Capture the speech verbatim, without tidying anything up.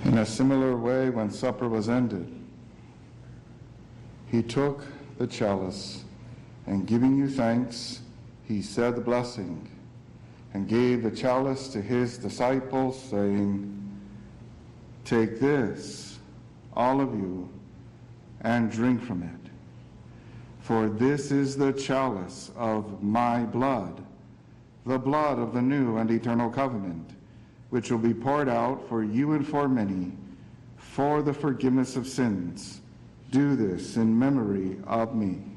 In a similar way, when supper was ended, he took the chalice, and giving you thanks, he said the blessing, and gave the chalice to his disciples, saying, "Take this, all of you, and drink from it. For this is the chalice of my blood, the blood of the new and eternal covenant, which will be poured out for you and for many for the forgiveness of sins. Do this in memory of me."